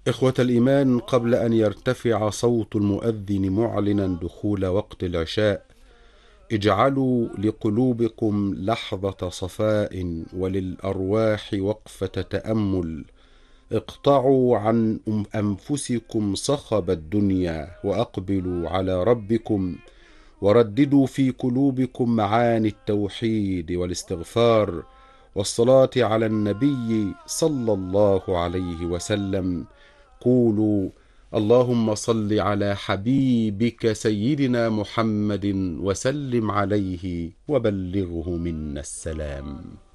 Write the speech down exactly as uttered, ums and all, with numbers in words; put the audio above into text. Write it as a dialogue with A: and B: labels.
A: إخوة الإيمان، قبل أن يرتفع صوت المؤذن معلنا دخول وقت العشاء، اجعلوا لقلوبكم لحظة صفاء وللأرواح وقفة تأمل. اقطعوا عن أنفسكم صخب الدنيا وأقبلوا على ربكم، ورددوا في قلوبكم معاني التوحيد والاستغفار والصلاة على النبي صلى الله عليه وسلم. قولوا: اللهم صل على حبيبك سيدنا محمد وسلم عليه وبلغه منا السلام.